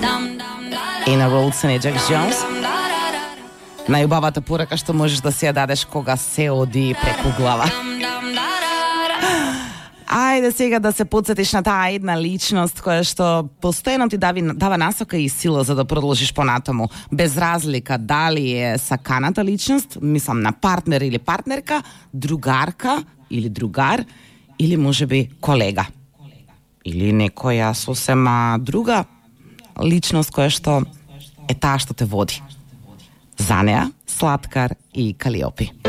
И на Roots на Jack Jones. Најубавата порака што можеш да се ја дадеш кога се оди преку глава. Ајде сега да се подсетиш на таа една личност која што постојано ти дава насока и сила за да продолжиш понатаму. Без разлика дали е саканата личност, мислам на партнер или партнерка, другарка или другар, или можеби колега. Или некоја сосема друга личност која што е таа што те води. За неа Слаткар и Калиопи.